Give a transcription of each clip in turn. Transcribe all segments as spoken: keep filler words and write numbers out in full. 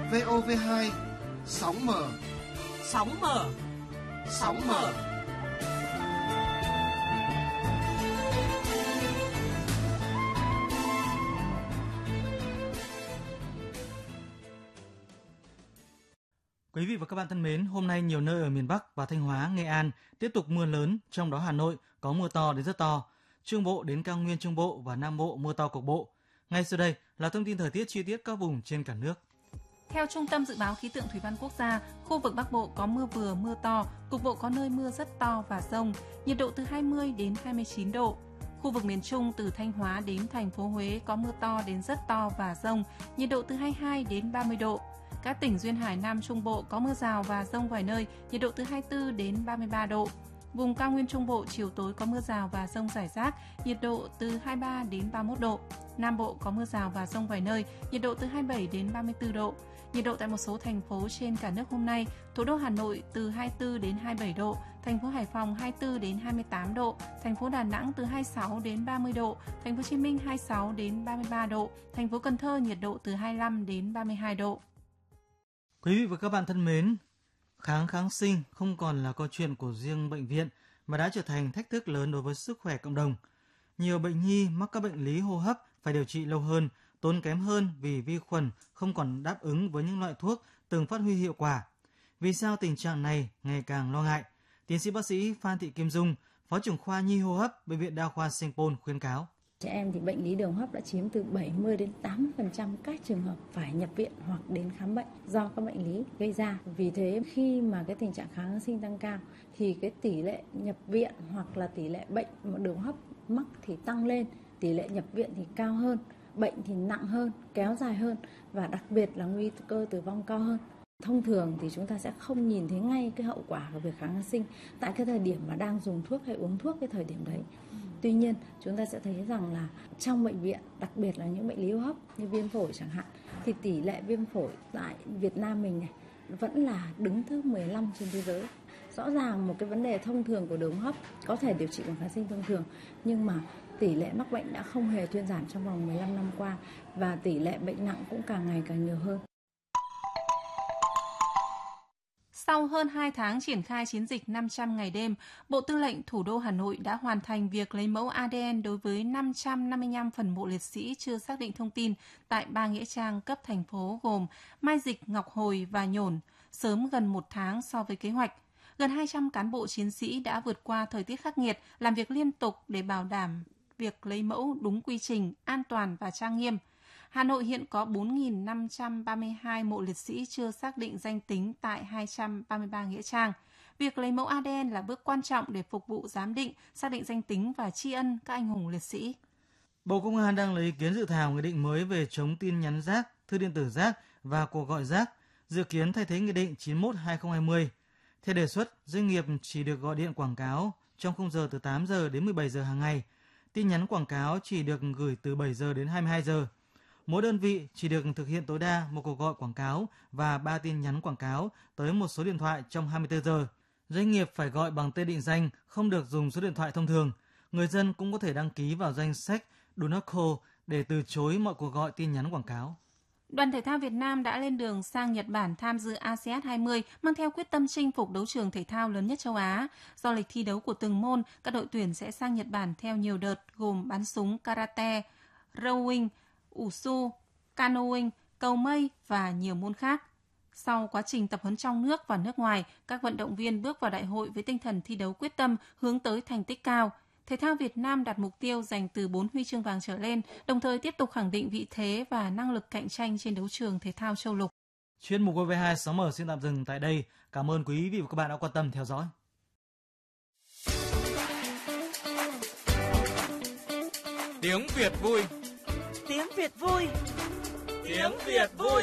vê o vê hai, sóng mở. Sóng mở. Sóng mở. Quý vị và các bạn thân mến, hôm nay nhiều nơi ở miền Bắc và Thanh Hóa, Nghệ An tiếp tục mưa lớn, trong đó Hà Nội có mưa to đến rất to. Trung Bộ đến cao nguyên Trung Bộ và Nam Bộ mưa to cục bộ. Ngay sau đây là thông tin thời tiết chi tiết các vùng trên cả nước. Theo Trung tâm Dự báo Khí tượng Thủy văn Quốc gia, khu vực Bắc Bộ có mưa vừa, mưa to, cục bộ có nơi mưa rất to và dông, nhiệt độ từ hai mươi đến hai mươi chín độ. Khu vực miền Trung từ Thanh Hóa đến thành phố Huế có mưa to đến rất to và dông, nhiệt độ từ hai mươi hai đến ba mươi độ. Các tỉnh duyên hải Nam Trung Bộ có mưa rào và dông vài nơi, nhiệt độ từ hai mươi tư đến ba mươi ba độ. Vùng cao nguyên Trung Bộ chiều tối có mưa rào và dông rải rác, nhiệt độ từ hai mươi ba đến ba mươi mốt độ. Nam Bộ có mưa rào và dông vài nơi, nhiệt độ từ hai mươi bảy đến ba mươi tư độ. Nhiệt độ tại một số thành phố trên cả nước hôm nay: thủ đô Hà Nội từ hai mươi tư đến hai mươi bảy độ, thành phố Hải Phòng hai mươi tư đến hai mươi tám độ, thành phố Đà Nẵng từ hai mươi sáu đến ba mươi độ, thành phố Hồ Chí Minh hai mươi sáu đến ba mươi ba độ, thành phố Cần Thơ nhiệt độ từ hai mươi lăm đến ba mươi hai độ. Quý vị và các bạn thân mến, kháng kháng sinh không còn là câu chuyện của riêng bệnh viện mà đã trở thành thách thức lớn đối với sức khỏe cộng đồng. Nhiều bệnh nhi mắc các bệnh lý hô hấp phải điều trị lâu hơn, tốn kém hơn vì vi khuẩn không còn đáp ứng với những loại thuốc từng phát huy hiệu quả. Vì sao tình trạng này ngày càng lo ngại? Tiến sĩ bác sĩ Phan Thị Kim Dung, Phó trưởng khoa nhi hô hấp Bệnh viện Đa khoa Sanh Pôn khuyến cáo. Trẻ em thì bệnh lý đường hô hấp đã chiếm từ bảy mươi đến tám mươi phần trăm các trường hợp phải nhập viện hoặc đến khám bệnh do các bệnh lý gây ra. Vì thế khi mà cái tình trạng kháng kháng sinh tăng cao thì cái tỷ lệ nhập viện hoặc là tỷ lệ bệnh đường hô hấp mắc thì tăng lên, tỷ lệ nhập viện thì cao hơn, bệnh thì nặng hơn, kéo dài hơn và đặc biệt là nguy cơ tử vong cao hơn. Thông thường thì chúng ta sẽ không nhìn thấy ngay cái hậu quả của việc kháng kháng sinh tại cái thời điểm mà đang dùng thuốc hay uống thuốc cái thời điểm đấy. Tuy nhiên, chúng ta sẽ thấy rằng là trong bệnh viện, đặc biệt là những bệnh lý hô hấp như viêm phổi chẳng hạn, thì tỷ lệ viêm phổi tại Việt Nam mình này vẫn là đứng thứ mười lăm trên thế giới. Rõ ràng một cái vấn đề thông thường của đường hô hấp có thể điều trị bằng kháng sinh thông thường, nhưng mà tỷ lệ mắc bệnh đã không hề thuyên giảm trong vòng mười lăm năm qua và tỷ lệ bệnh nặng cũng càng ngày càng nhiều hơn. Sau hơn hai tháng triển khai chiến dịch năm trăm ngày đêm, Bộ Tư lệnh Thủ đô Hà Nội đã hoàn thành việc lấy mẫu a đê en đối với năm trăm năm mươi lăm phần mộ liệt sĩ chưa xác định thông tin tại ba nghĩa trang cấp thành phố gồm Mai Dịch, Ngọc Hồi và Nhổn, sớm gần một tháng so với kế hoạch. Gần hai trăm cán bộ chiến sĩ đã vượt qua thời tiết khắc nghiệt, làm việc liên tục để bảo đảm việc lấy mẫu đúng quy trình, an toàn và trang nghiêm. Hà Nội hiện có bốn nghìn năm trăm ba mươi hai mộ liệt sĩ chưa xác định danh tính tại hai trăm ba mươi ba nghĩa trang. Việc lấy mẫu a đê en là bước quan trọng để phục vụ giám định, xác định danh tính và tri ân các anh hùng liệt sĩ. Bộ Công an đang lấy ý kiến dự thảo nghị định mới về chống tin nhắn rác, thư điện tử rác và cuộc gọi rác, dự kiến thay thế nghị định chín mươi mốt trên hai nghìn không trăm hai mươi. Theo đề xuất, doanh nghiệp chỉ được gọi điện quảng cáo trong khung giờ từ tám giờ đến mười bảy giờ hàng ngày. Tin nhắn quảng cáo chỉ được gửi từ bảy giờ đến hai mươi hai giờ. Mỗi đơn vị chỉ được thực hiện tối đa một cuộc gọi quảng cáo và ba tin nhắn quảng cáo tới một số điện thoại trong hai mươi tư giờ. Doanh nghiệp phải gọi bằng tên định danh, không được dùng số điện thoại thông thường. Người dân cũng có thể đăng ký vào danh sách Do Not Call để từ chối mọi cuộc gọi tin nhắn quảng cáo. Đoàn thể thao Việt Nam đã lên đường sang Nhật Bản tham dự a sê an hai mươi, mang theo quyết tâm chinh phục đấu trường thể thao lớn nhất châu Á. Do lịch thi đấu của từng môn, các đội tuyển sẽ sang Nhật Bản theo nhiều đợt gồm bắn súng, karate, rowing, Wushu, canoeing, cầu mây và nhiều môn khác. Sau quá trình tập huấn trong nước và nước ngoài, các vận động viên bước vào đại hội với tinh thần thi đấu quyết tâm, hướng tới thành tích cao. Thể thao Việt Nam đặt mục tiêu giành từ bốn huy chương vàng trở lên, đồng thời tiếp tục khẳng định vị thế và năng lực cạnh tranh trên đấu trường thể thao châu lục. Chuyên mục vê vê hai Sóng Mở xin tạm dừng tại đây. Cảm ơn quý vị và các bạn đã quan tâm theo dõi. Tiếng Việt vui. Tiếng Việt vui. Tiếng Việt vui.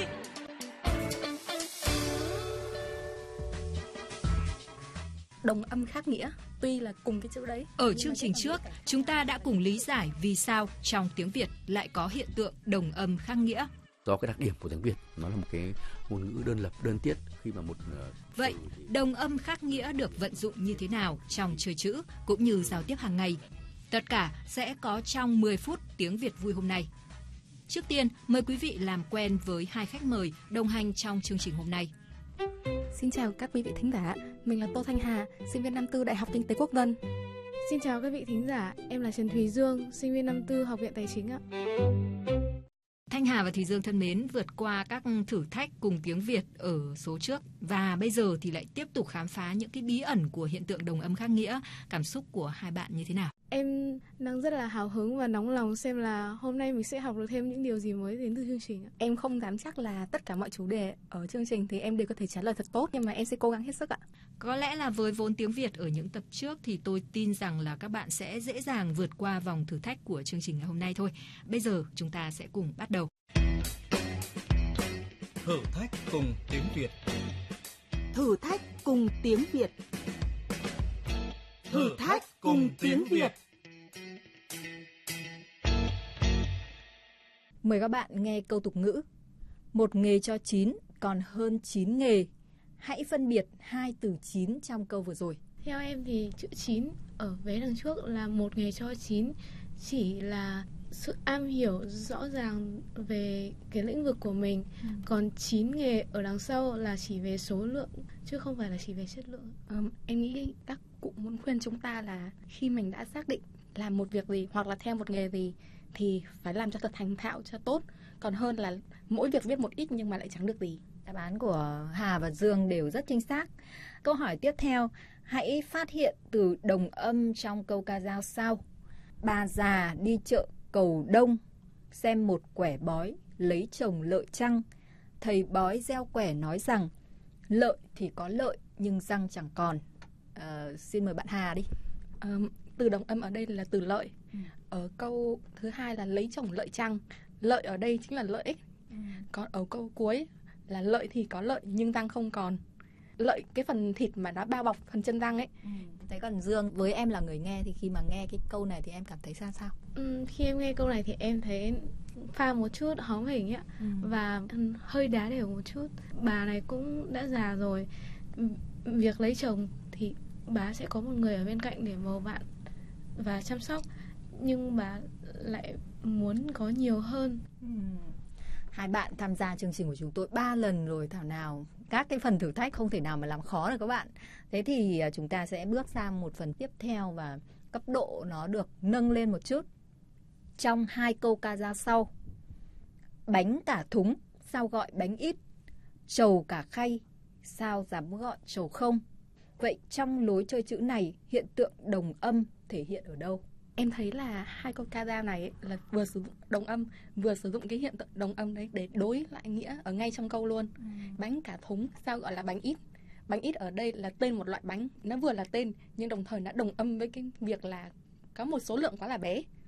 Đồng âm khác nghĩa, tuy là cùng cái chữ đấy. Ở chương trình trước, chúng ta đã cùng lý giải vì sao trong tiếng Việt lại có hiện tượng đồng âm khác nghĩa. Do cái đặc điểm của tiếng Việt, nó là một cái ngôn ngữ đơn lập, đơn tiết khi mà một uh, Vậy, đồng âm khác nghĩa được vận dụng như thế nào trong chơi chữ cũng như giao tiếp hàng ngày? Tất cả sẽ có trong mười phút tiếng Việt vui hôm nay. Trước tiên, mời quý vị làm quen với hai khách mời đồng hành trong chương trình hôm nay. Xin chào các quý vị thính giả, mình là Tô Thanh Hà, sinh viên năm tư Đại học Kinh tế Quốc dân. Xin chào các vị thính giả, em là Trần Thùy Dương, sinh viên năm tư Học viện Tài chính ạ. Thanh Hà và Thùy Dương thân mến, vượt qua các thử thách cùng tiếng Việt ở số trước và bây giờ thì lại tiếp tục khám phá những cái bí ẩn của hiện tượng đồng âm khác nghĩa. Cảm xúc của hai bạn như thế nào? Em đang rất là hào hứng và nóng lòng xem là hôm nay mình sẽ học được thêm những điều gì mới đến từ chương trình ạ. Em không dám chắc là tất cả mọi chủ đề ở chương trình thì em đều có thể trả lời thật tốt, nhưng mà em sẽ cố gắng hết sức ạ. Có lẽ là với vốn tiếng Việt ở những tập trước thì tôi tin rằng là các bạn sẽ dễ dàng vượt qua vòng thử thách của chương trình ngày hôm nay thôi. Bây giờ chúng ta sẽ cùng bắt đầu. Thử thách cùng tiếng Việt. Thử thách cùng tiếng Việt. Thử thách cùng tiếng Việt. Mời các bạn nghe câu tục ngữ. Một nghề cho chín còn hơn chín nghề. Hãy phân biệt hai từ chín trong câu vừa rồi. Theo em thì chữ chín ở vế đằng trước là một nghề cho chín, chỉ là sự am hiểu rõ ràng về cái lĩnh vực của mình. Ừ. Còn chín nghề ở đằng sau là chỉ về số lượng chứ không phải là chỉ về chất lượng. Ừ, em nghĩ các cụ muốn khuyên chúng ta là khi mình đã xác định làm một việc gì hoặc là theo một nghề gì thì phải làm cho thật thành thạo cho tốt, còn hơn là mỗi việc biết một ít nhưng mà lại chẳng được gì. Đáp án của Hà và Dương đều rất chính xác. Câu hỏi tiếp theo, hãy phát hiện từ đồng âm trong câu ca dao sau. Bà già đi chợ cầu đông, xem một quẻ bói, lấy chồng lợi chăng. Thầy bói gieo quẻ nói rằng, lợi thì có lợi nhưng răng chẳng còn. À, xin mời bạn Hà đi. À, từ đồng âm ở đây là từ lợi. Ừ. Ở câu thứ hai là lấy chồng lợi chăng. Lợi ở đây chính là lợi ích. Ừ. Còn ở câu cuối là lợi thì có lợi nhưng răng không còn. Lợi cái phần thịt mà nó bao bọc phần chân răng ấy. Ừ. Thế còn Dương, với em là người nghe thì khi mà nghe cái câu này thì em cảm thấy sao sao? Ừ, khi em nghe câu này thì em thấy pha một chút hóm hỉnh ấy, ừ. và hơi đá đều một chút. Bà này cũng đã già rồi. Việc lấy chồng thì bà sẽ có một người ở bên cạnh để bầu bạn và chăm sóc, nhưng bà lại muốn có nhiều hơn. Ừ. Hai bạn tham gia chương trình của chúng tôi ba lần rồi, thảo nào các cái phần thử thách không thể nào mà làm khó được các bạn. Thế thì chúng ta sẽ bước sang một phần tiếp theo và cấp độ nó được nâng lên một chút. Trong hai câu ca dao sau, bánh cả thúng sao gọi bánh ít, trầu cả khay sao dám gọi trầu không. Vậy trong lối chơi chữ này, hiện tượng đồng âm thể hiện ở đâu? Em thấy là hai câu ca dao này là vừa sử dụng đồng âm, vừa sử dụng cái hiện tượng đồng âm đấy để đối lại nghĩa ở ngay trong câu luôn. Ừ. Bánh cả thúng sao gọi là bánh ít. Bánh ít ở đây là tên một loại bánh, nó vừa là tên nhưng đồng thời nó đồng âm với cái việc là có một số lượng quá là bé.